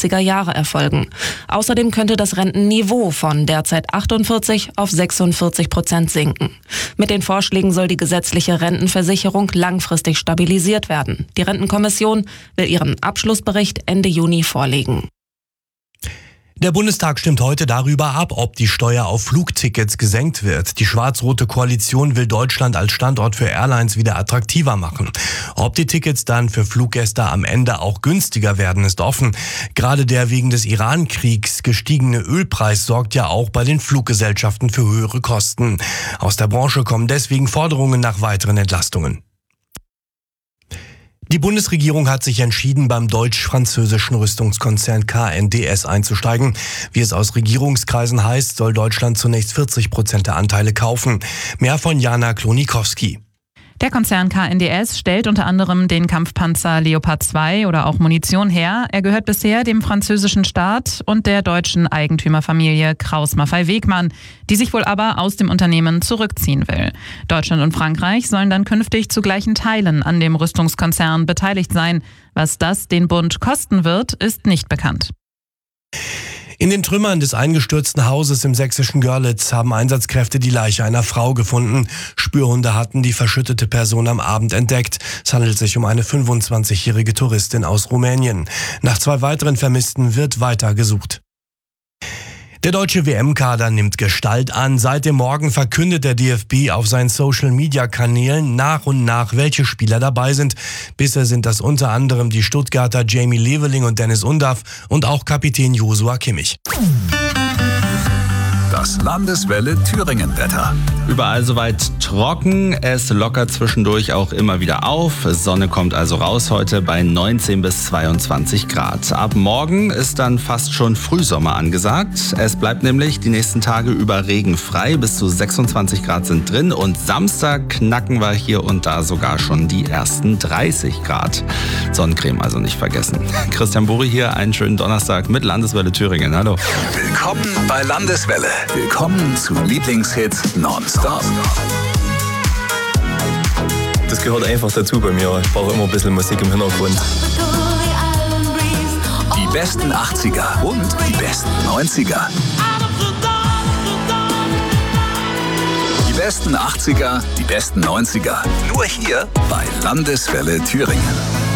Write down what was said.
80er Jahre erfolgen. Außerdem könnte das Rentenniveau von derzeit 48 auf 46% sinken. Mit den Vorschlägen soll die gesetzliche Rentenversicherung langfristig stabilisiert werden. Die Rentenkommission will ihren Abschlussbericht Ende Juni vorlegen. Der Bundestag stimmt heute darüber ab, ob die Steuer auf Flugtickets gesenkt wird. Die schwarz-rote Koalition will Deutschland als Standort für Airlines wieder attraktiver machen. Ob die Tickets dann für Fluggäste am Ende auch günstiger werden, ist offen. Gerade der wegen des Iran-Kriegs gestiegene Ölpreis sorgt ja auch bei den Fluggesellschaften für höhere Kosten. Aus der Branche kommen deswegen Forderungen nach weiteren Entlastungen. Die Bundesregierung hat sich entschieden, beim deutsch-französischen Rüstungskonzern KNDS einzusteigen. Wie es aus Regierungskreisen heißt, soll Deutschland zunächst 40% der Anteile kaufen. Mehr von Jana Klonikowski. Der Konzern KNDS stellt unter anderem den Kampfpanzer Leopard 2 oder auch Munition her. Er gehört bisher dem französischen Staat und der deutschen Eigentümerfamilie Krauss-Maffei-Wegmann, die sich wohl aber aus dem Unternehmen zurückziehen will. Deutschland und Frankreich sollen dann künftig zu gleichen Teilen an dem Rüstungskonzern beteiligt sein. Was das den Bund kosten wird, ist nicht bekannt. In den Trümmern des eingestürzten Hauses im sächsischen Görlitz haben Einsatzkräfte die Leiche einer Frau gefunden. Spürhunde hatten die verschüttete Person am Abend entdeckt. Es handelt sich um eine 25-jährige Touristin aus Rumänien. Nach 2 weiteren Vermissten wird weiter gesucht. Der deutsche WM-Kader nimmt Gestalt an. Seit dem Morgen verkündet der DFB auf seinen Social-Media-Kanälen nach und nach, welche Spieler dabei sind. Bisher sind das unter anderem die Stuttgarter Jamie Leveling und Dennis Undaff und auch Kapitän Joshua Kimmich. Das Landeswelle Thüringen-Wetter. Überall soweit trocken, es lockert zwischendurch auch immer wieder auf. Sonne kommt also raus heute bei 19 bis 22 Grad. Ab morgen ist dann fast schon Frühsommer angesagt. Es bleibt nämlich die nächsten Tage über regenfrei, bis zu 26 Grad sind drin und Samstag knacken wir hier und da sogar schon die ersten 30 Grad. Sonnencreme also nicht vergessen. Christian Buri hier, einen schönen Donnerstag mit Landeswelle Thüringen. Hallo. Willkommen bei Landeswelle. Willkommen zu Lieblingshits nonstop. Das gehört einfach dazu bei mir. Ich brauche immer ein bisschen Musik im Hintergrund. Die besten 80er und die besten 90er. Die besten 80er, die besten 90er. Nur hier bei Landeswelle Thüringen.